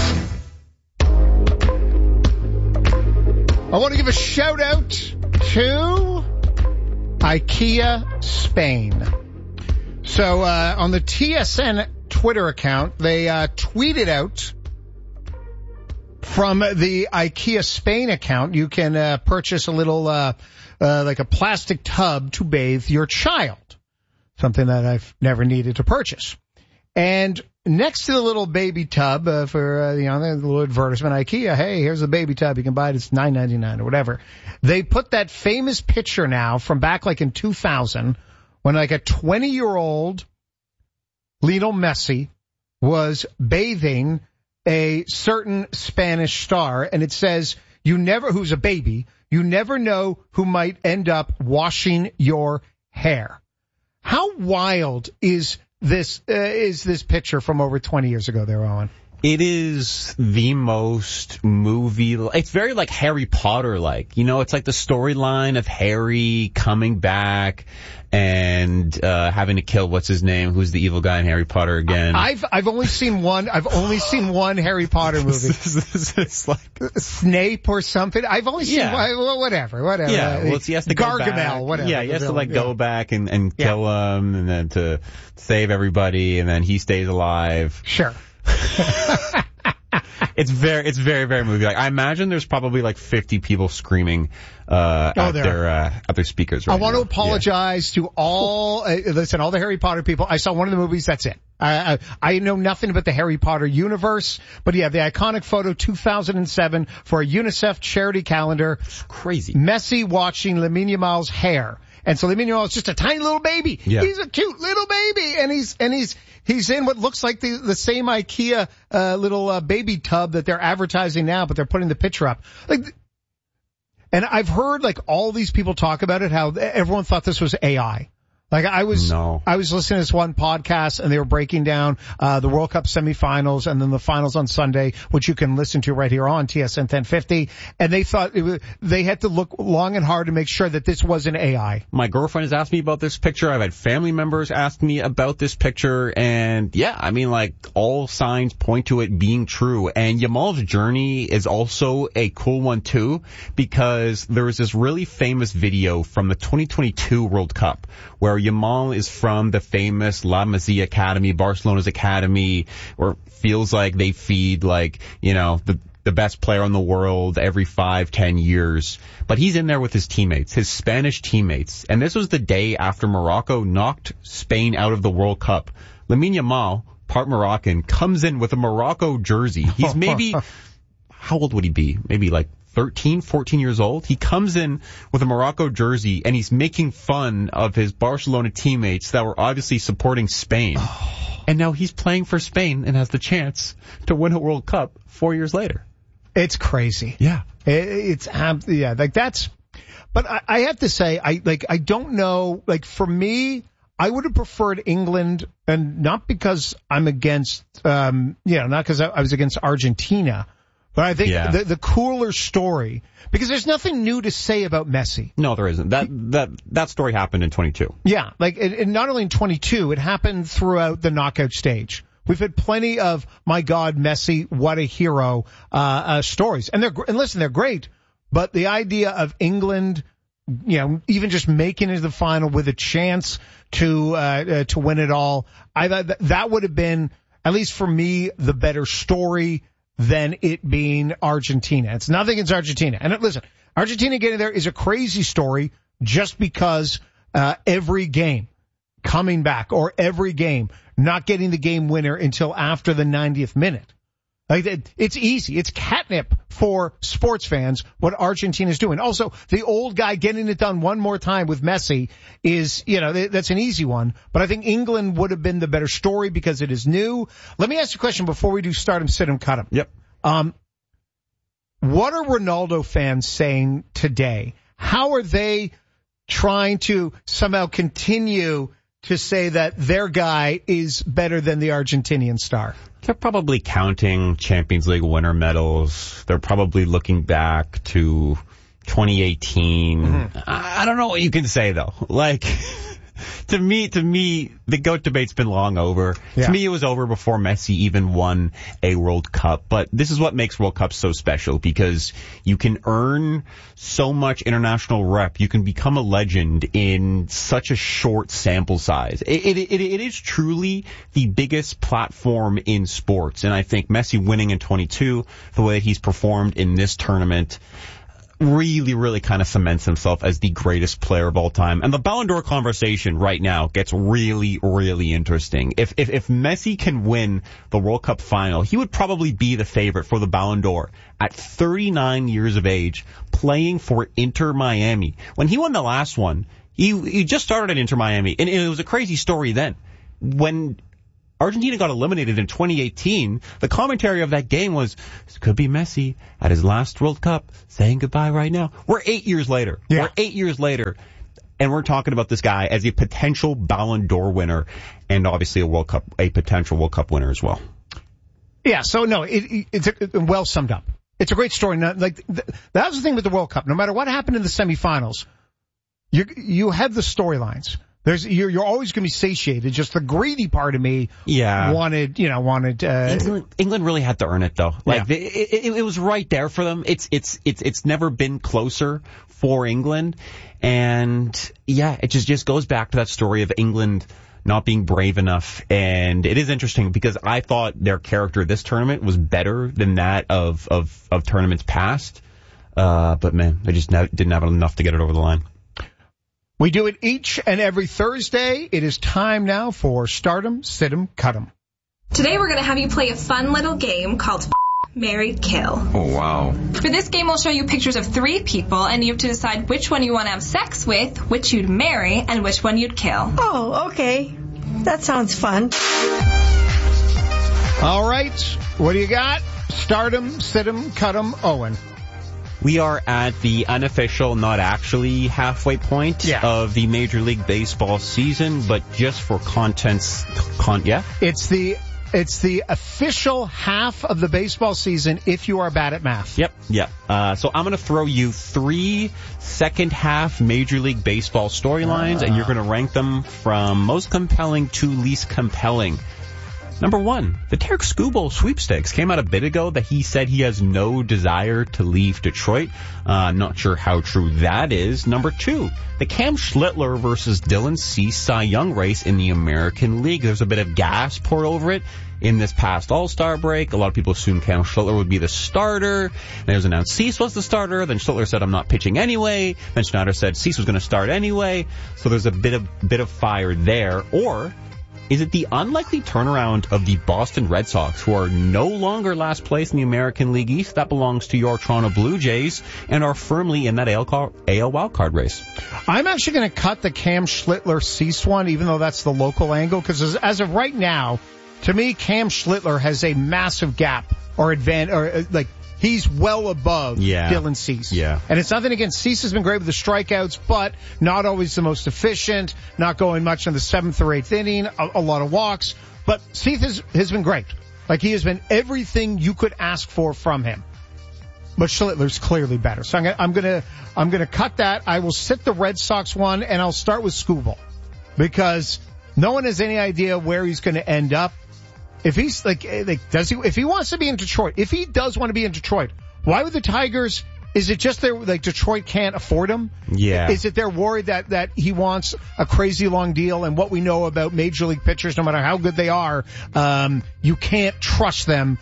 I want to give a shout out to IKEA Spain. So on the TSN Twitter account, they tweeted out From the IKEA Spain account, you can purchase a little like a plastic tub to bathe your child. Something that I've never needed to purchase. And next to the little baby tub for the little advertisement, IKEA, hey, here's a baby tub. You can buy it. It's $9.99 or whatever. They put that famous picture now from back like in 2000 when like a 20-year-old Lionel Messi was bathing a certain Spanish star, and it says, who's a baby, you never know who might end up washing your hair. How wild is this picture from over 20 years ago there, Owen? It is the most it's very like Harry Potter-like. It's like the storyline of Harry coming back and having to kill, what's his name, who's the evil guy in Harry Potter again. I've only seen one Harry Potter movie. It's like Snape or something. I've only seen whatever. Yeah, well, he has to go back. Gargamel, whatever. Yeah, he has to go back and kill him, and then to save everybody, and then he stays alive. Sure. It's very, very movie-like. I imagine there's probably like 50 people screaming at their speakers right now. I want to apologize to all all the Harry Potter people. I saw one of the movies, that's it. I know nothing about the Harry Potter universe, but yeah, the iconic photo 2007 for a UNICEF charity calendar. It's crazy. Messi watching Lamine Yamal's hair. And so Lamine Yamal is just a tiny little baby. Yeah. He's a cute little baby, and he's in what looks like the same IKEA little baby tub that they're advertising now, but they're putting the picture up. And I've heard like all these people talk about it, how everyone thought this was AI. Like I was listening to this one podcast, and they were breaking down the World Cup semifinals and then the finals on Sunday, which you can listen to right here on TSN 1050. And they thought they had to look long and hard to make sure that this wasn't AI. My girlfriend has asked me about this picture. I've had family members ask me about this picture, and yeah, I mean, like all signs point to it being true. And Yamal's journey is also a cool one too, because there was this really famous video from the 2022 World Cup where Yamal is from the famous La Masia Academy, Barcelona's academy, where it feels like they feed the best player in the world every 5-10 years. But he's in there with his teammates, his Spanish teammates. And this was the day after Morocco knocked Spain out of the World Cup. Lamine Yamal, part Moroccan, comes in with a Morocco jersey. He's maybe, how old would he be? Maybe like 13, 14 years old. He comes in with a Morocco jersey, and he's making fun of his Barcelona teammates that were obviously supporting Spain. And now he's playing for Spain and has the chance to win a World Cup 4 years later. It's crazy. Yeah. But I have to say, I don't know, for me, I would have preferred England, and not because I'm against, not because I was against Argentina, but I think the cooler story, because there's nothing new to say about Messi. No, there isn't. That story happened in 22. Yeah, and not only in 22, it happened throughout the knockout stage. We've had plenty of, my God, Messi, what a hero, stories. And listen, they're great, but the idea of England, even just making it to the final with a chance to win it all, I thought that would have been, at least for me, the better story than it being Argentina. It's nothing against Argentina. And listen, Argentina getting there is a crazy story just because every game coming back, or every game not getting the game winner until after the 90th minute. It's easy. It's catnip for sports fans what Argentina's doing. Also, the old guy getting it done one more time with Messi is, that's an easy one. But I think England would have been the better story because it is new. Let me ask you a question before we do start him, sit him, cut him. Yep. What are Ronaldo fans saying today? How are they trying to somehow continue to say that their guy is better than the Argentinian star? They're probably counting Champions League winner medals. They're probably looking back to 2018. Mm-hmm. I don't know what you can say, though. To me, the GOAT debate's been long over. Yeah. To me, it was over before Messi even won a World Cup. But this is what makes World Cups so special, because you can earn so much international rep. You can become a legend in such a short sample size. It is truly the biggest platform in sports. And I think Messi winning in 22, the way that he's performed in this tournament, really kind of cements himself as the greatest player of all time. And the Ballon d'Or conversation right now gets really interesting. If Messi can win the World Cup final, he would probably be the favorite for the Ballon d'Or at 39 years of age, playing for Inter Miami. When he won the last one, he just started at Inter Miami, and it was a crazy story then. When Argentina got eliminated in 2018, the commentary of that game was, this could be Messi at his last World Cup saying goodbye right now. We're 8 years later. Yeah. We're 8 years later, and we're talking about this guy as a potential Ballon d'Or winner, and obviously a potential World Cup winner as well. Yeah, so no, it's well summed up. It's a great story. Like, that was the thing with the World Cup. No matter what happened in the semifinals, you have the storylines. You're always going to be satiated. Just the greedy part of me wanted. England really had to earn it, though. Like, it was right there for them. It's never been closer for England. And yeah, it just goes back to that story of England not being brave enough. And it is interesting because I thought their character this tournament was better than that of tournaments past. But man, they just didn't have enough to get it over the line. We do it each and every Thursday. It is time now for Stardom, Sit 'em, Cut 'em. Today we're going to have you play a fun little game called Marry, Kill. Oh, wow. For this game, we'll show you pictures of 3 people, and you have to decide which one you want to have sex with, which you'd marry, and which one you'd kill. Oh, okay. That sounds fun. All right. What do you got? Stardom, Sit 'em, Cut 'em, Owen. We are at the unofficial, not actually halfway point of the Major League Baseball season, but just for content's It's the official half of the baseball season if you are bad at math. Yep. So I'm going to throw you 3 second half Major League Baseball storylines, and you're going to rank them from most compelling to least compelling. Number 1, the Tarik Skubal sweepstakes came out a bit ago that he said he has no desire to leave Detroit. Not sure how true that is. Number 2, the Cam Schlittler versus Dylan Cease Cy Young race in the American League. There's a bit of gas poured over it in this past All-Star break. A lot of people assumed Cam Schlittler would be the starter. And it was announced Cease was the starter. Then Schlittler said, I'm not pitching anyway. Then Schneider said Cease was going to start anyway. So there's a bit of fire there. Or is it the unlikely turnaround of the Boston Red Sox, who are no longer last place in the American League East? That belongs to your Toronto Blue Jays and are firmly in that AL wildcard race. I'm actually going to cut the Cam Schlittler Cease one, even though that's the local angle, because as of right now, to me, Cam Schlittler has a massive gap or advantage, he's well above Dylan Cease. Yeah. And it's nothing against Cease. Has been great with the strikeouts, but not always the most efficient, not going much in the 7th or 8th inning, a lot of walks. But Cease has been great. Like, he has been everything you could ask for from him. But Schlittler's clearly better. So I'm gonna cut that. I will sit the Red Sox one, and I'll start with Skubal, because no one has any idea where he's going to end up. If he's if he wants to be in Detroit, if he does want to be in Detroit, why would the Tigers, is it just Detroit can't afford him? Yeah. Is it they're worried that he wants a crazy long deal, and what we know about major league pitchers, no matter how good they are, you can't trust them,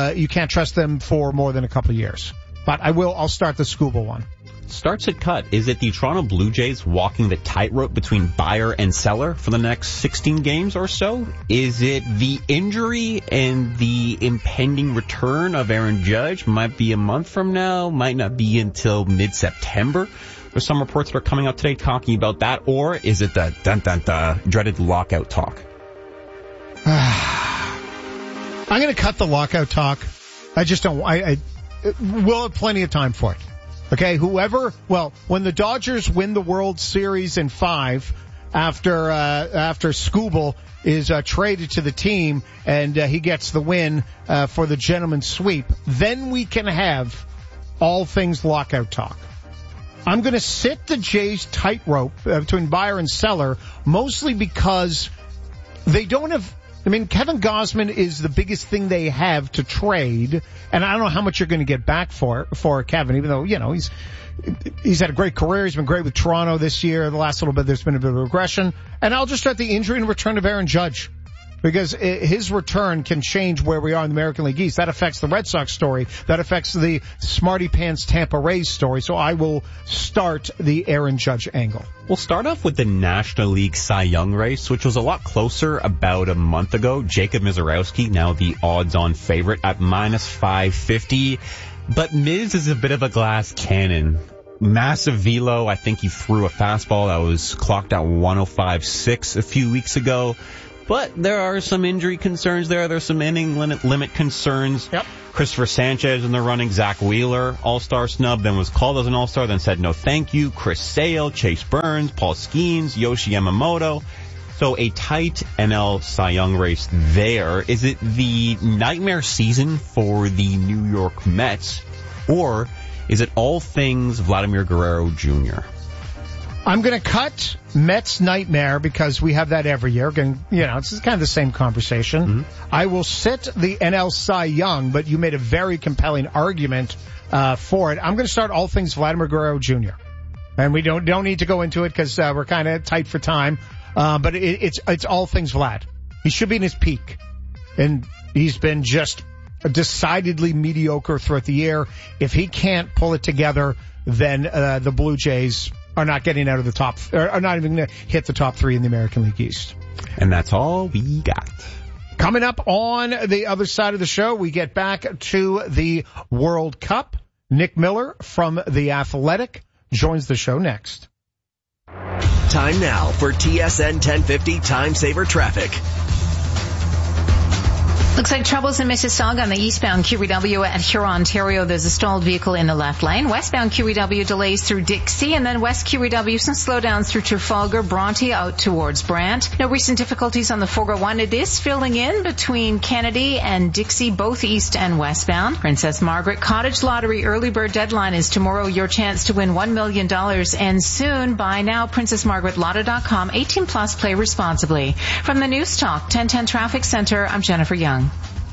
for more than a couple of years. But I'll start the Skubal one. Starts at cut. Is it the Toronto Blue Jays walking the tightrope between buyer and seller for the next 16 games or so? Is it the injury and the impending return of Aaron Judge? Might be a month from now, might not be until mid-September. There's some reports that are coming out today talking about that. Or is it the dreaded lockout talk? I'm going to cut the lockout talk. I just don't. We'll have plenty of time for it. Okay, when the Dodgers win the World Series in 5, after Skubal is traded to the team and he gets the win for the gentleman's sweep, then we can have all things lockout talk. I'm going to sit the Jays tightrope between buyer and seller, mostly because they don't have... I mean, Kevin Gausman is the biggest thing they have to trade, and I don't know how much you're going to get back for Kevin, even though, he's had a great career. He's been great with Toronto this year. The last little bit, there's been a bit of regression. And I'll just start the injury and return of Aaron Judge, because his return can change where we are in the American League East. That affects the Red Sox story. That affects the Smarty Pants Tampa Rays story. So I will start the Aaron Judge angle. We'll start off with the National League Cy Young race, which was a lot closer about a month ago. Jacob Misiorowski, now the odds-on favorite at minus 550. But Miz is a bit of a glass cannon. Massive velo. I think he threw a fastball that was clocked at 105.6 a few weeks ago. But there are some injury concerns there. There's some inning limit concerns. Yep. Christopher Sanchez in the running. Zach Wheeler, all-star snub, then was called as an all-star, then said no thank you. Chris Sale, Chase Burns, Paul Skeens, Yoshi Yamamoto. So a tight NL Cy Young race there. Is it the nightmare season for the New York Mets, or is it all things Vladimir Guerrero Jr.? I'm going to cut Mets nightmare because we have that every year. It's kind of the same conversation. Mm-hmm. I will sit the NL Cy Young, but you made a very compelling argument for it. I'm going to start all things Vladimir Guerrero Jr. And we don't need to go into it because we're kind of tight for time. But it's all things Vlad. He should be in his peak, and he's been just decidedly mediocre throughout the year. If he can't pull it together, then the Blue Jays are not getting out of the top, or are not even going to hit the top 3 in the American League East. And that's all we got. Coming up on the other side of the show, we get back to the World Cup. Nick Miller from The Athletic joins the show next. Time now for TSN 1050 Time Saver Traffic. Looks like troubles in Mississauga on the eastbound QEW at Huron, Ontario. There's a stalled vehicle in the left lane. Westbound QEW delays through Dixie, and then West QEW some slowdowns through Trafalgar, Bronte out towards Brant. No recent difficulties on the 401. It is filling in between Kennedy and Dixie, both east and westbound. Princess Margaret Cottage Lottery early bird deadline is tomorrow. Your chance to win $1 million ends soon. Buy now, PrincessMargaretLotto.com. 18 plus, play responsibly. From the News Talk 1010 Traffic Center, I'm Jennifer Young.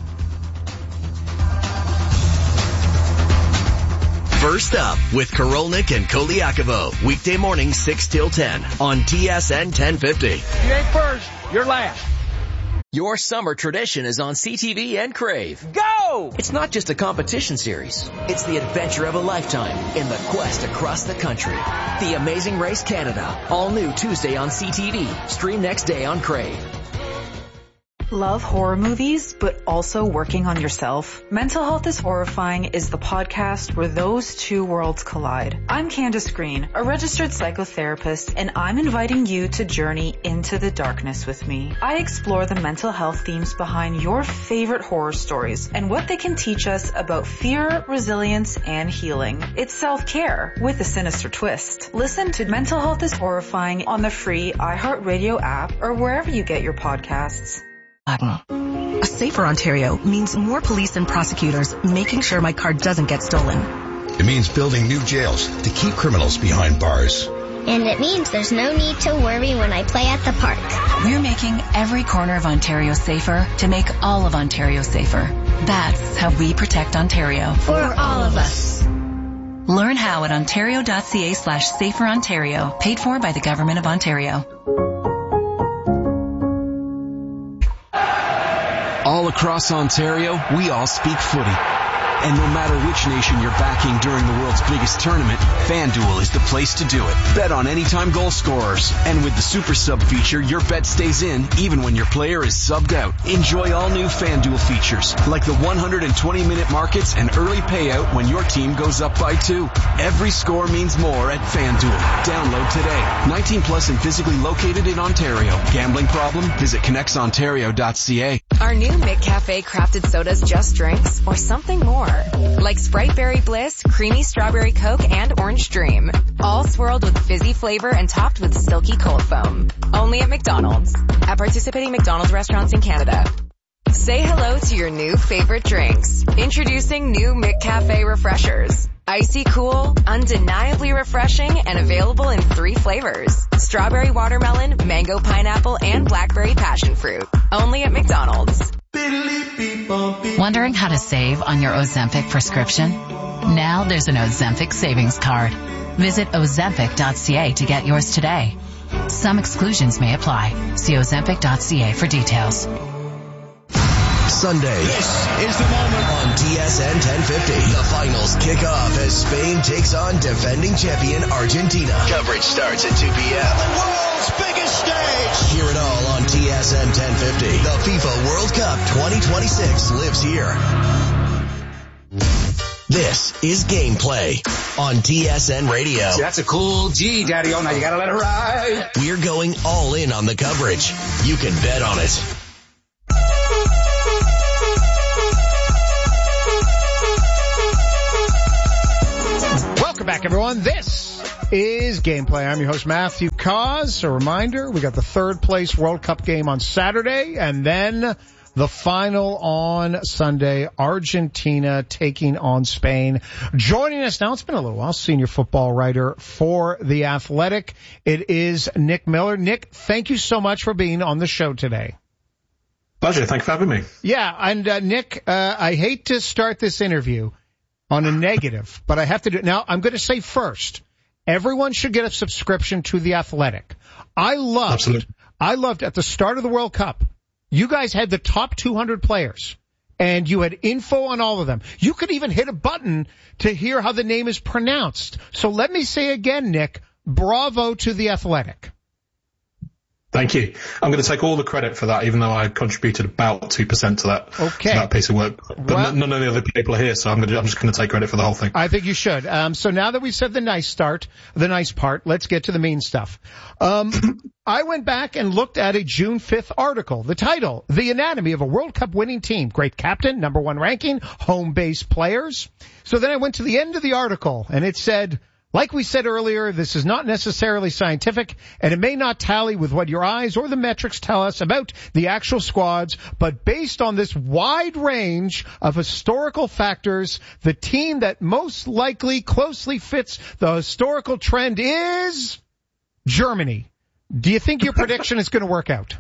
First up with Korolnik and Koliakovo. Weekday morning 6 till 10 on TSN 1050. You ain't first, you're last. Your summer tradition is on CTV and Crave. Go! It's not just a competition series. It's the adventure of a lifetime in the quest across the country. The Amazing Race Canada. All new Tuesday on CTV. Stream next day on Crave. Love horror movies, but also working on yourself? Mental Health is Horrifying is the podcast where those two worlds collide. I'm Candace Green, a registered psychotherapist, and I'm inviting you to journey into the darkness with me. I explore the mental health themes behind your favorite horror stories and what they can teach us about fear, resilience, and healing. It's self-care with a sinister twist. Listen to Mental Health is Horrifying on the free iHeartRadio app or wherever you get your podcasts. A safer Ontario means more police and prosecutors making sure my car doesn't get stolen. It means building new jails to keep criminals behind bars. And it means there's no need to worry when I play at the park. We're making every corner of Ontario safer to make all of Ontario safer. That's how we protect Ontario. For all of us. Learn how at ontario.ca/saferontario, paid for by the Government of Ontario. All across Ontario, we all speak footy. And no matter which nation you're backing during the world's biggest tournament, FanDuel is the place to do it. Bet on anytime goal scorers. And with the Super Sub feature, your bet stays in even when your player is subbed out. Enjoy all new FanDuel features, like the 120-minute markets and early payout when your team goes up by 2. Every score means more at FanDuel. Download today. 18 plus and physically located in Ontario. Gambling problem? Visit connectsontario.ca. Are new McCafe crafted sodas just drinks or something more? Like Sprite Berry Bliss, Creamy Strawberry Coke, and Orange Dream. All swirled with fizzy flavor and topped with silky cold foam. Only at McDonald's. At participating McDonald's restaurants in Canada. Say hello to your new favorite drinks. Introducing new McCafe Refreshers. Icy cool, undeniably refreshing, and available in 3 flavors. Strawberry watermelon, mango pineapple, and blackberry passion fruit. Only at McDonald's. Wondering how to save on your Ozempic prescription? Now there's an Ozempic savings card. Visit Ozempic.ca to get yours today. Some exclusions may apply. See Ozempic.ca for details. Sunday. This is the moment on TSN 1050. The finals kick off as Spain takes on defending champion Argentina. Coverage starts at 2 p.m. The world's biggest stage. Hear it all on TSN 1050. The FIFA World Cup 2026 lives here. This is Gameplay on TSN Radio. That's a cool G, Daddy-O. Now you gotta let it ride. We're going all in on the coverage. You can bet on it. Welcome back, everyone. This is Gameplay. I'm your host, Matthew Cause. A reminder, we got the third place World Cup game on Saturday, and then the final on Sunday, Argentina taking on Spain. Joining us now, it's been a little while, senior football writer for The Athletic. It is Nick Miller. Nick, thank you so much for being on the show today. Pleasure. Thank you for having me. Yeah, and Nick, I hate to start this interview on a negative, but I have to do it. Now, I'm going to say first, everyone should get a subscription to The Athletic. I loved at the start of the World Cup, you guys had the top 200 players, and you had info on all of them. You could even hit a button to hear how the name is pronounced. So let me say again, Nick, bravo to The Athletic. Thank you. I'm going to take all the credit for that, even though I contributed about 2% to that piece of work. But none of the other people are here, so I'm just going to take credit for the whole thing. I think you should. So now that we said the nice part, let's get to the mean stuff. I went back and looked at a June 5th article. The title, The Anatomy of a World Cup Winning Team. Great captain, number 1 ranking, home base players. So then I went to the end of the article, and it said, like we said earlier, this is not necessarily scientific, and it may not tally with what your eyes or the metrics tell us about the actual squads, but based on this wide range of historical factors, the team that most likely closely fits the historical trend is Germany. Do you think your prediction is going to work out?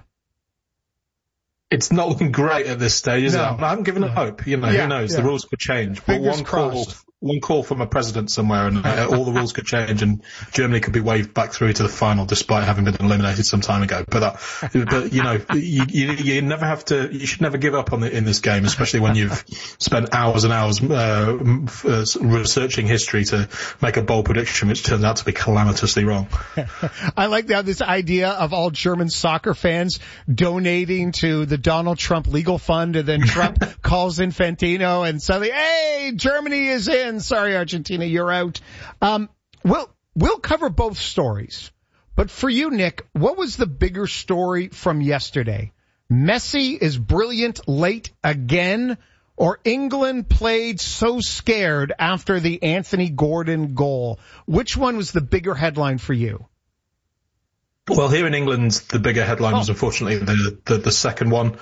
It's not looking great at this stage, is it? I haven't given it hope. Who knows? The rules could change. But one call from a president somewhere and all the rules could change and Germany could be waved back through to the final despite having been eliminated some time ago. But you never have to, you should never give up in this game, especially when you've spent hours and hours, researching history to make a bold prediction, which turns out to be calamitously wrong. I like this idea of all German soccer fans donating to the Donald Trump legal fund, and then Trump calls Infantino and suddenly, hey, Germany is in. Sorry, Argentina, you're out. We'll cover both stories. But for you, Nick, what was the bigger story from yesterday? Messi is brilliant late again, or England played so scared after the Anthony Gordon goal? Which one was the bigger headline for you? Well, here in England, the bigger headline was unfortunately the second one.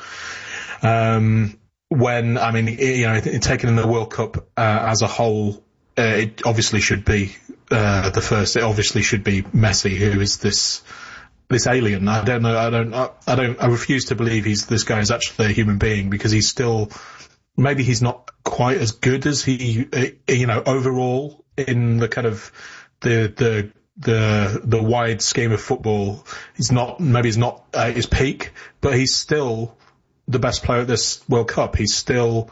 Taking in the World Cup as a whole, it obviously should be the first. It obviously should be Messi, who is this alien. I don't know. I refuse to believe this guy is actually a human being, because he's still, maybe he's not quite as good as he, overall in the kind of the wide scheme of football. He's not at his peak, but he's still the best player at this World Cup. He's still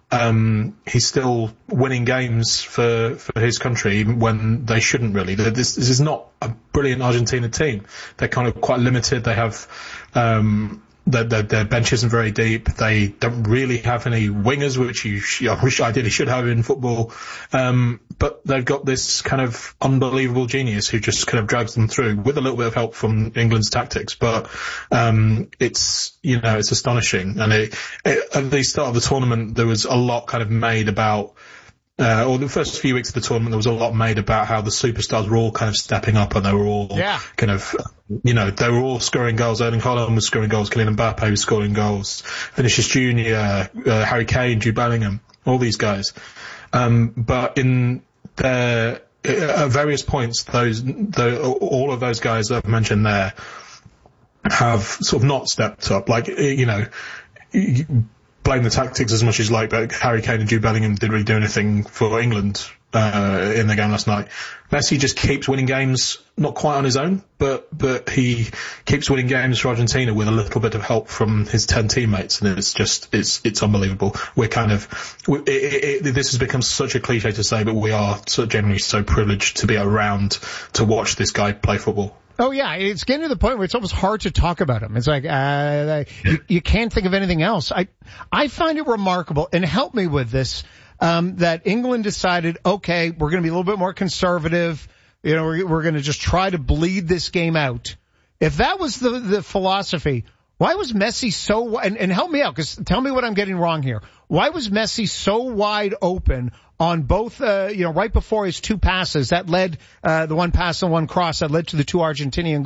winning games for his country, even when they shouldn't really. This is not a brilliant Argentina team. They're kind of quite limited. They have, their bench isn't very deep. They don't really have any wingers, which I wish ideally should have in football. But they've got this kind of unbelievable genius who just kind of drags them through with a little bit of help from England's tactics. But, it's astonishing. And at the start of the tournament, there was a lot kind of made about, or the first few weeks of the tournament, there was a lot made about how the superstars were all kind of stepping up, and they were all kind of, they were all scoring goals. Erling Haaland was scoring goals, Kylian Mbappe was scoring goals, Vinicius Jr., Harry Kane, Jude Bellingham, all these guys. But in at various points, all of those guys that I've mentioned there have sort of not stepped up. Like, you blame the tactics as much as you like, but Harry Kane and Jude Bellingham didn't really do anything for England in the game last night. Messi just keeps winning games, not quite on his own, but he keeps winning games for Argentina with a little bit of help from his 10 teammates, and it's unbelievable. We're this has become such a cliche to say, but we are generally so privileged to be around to watch this guy play football. Oh yeah, it's getting to the point where it's almost hard to talk about him. It's like, you can't think of anything else. I find it remarkable, and help me with this, that England decided, okay, we're going to be a little bit more conservative. We're going to just try to bleed this game out. If that was the philosophy, why was Messi so, and help me out, because tell me what I'm getting wrong here. Why was Messi so wide open on both, right before his two passes that led, the one pass and one cross that led to the two Argentinian goals?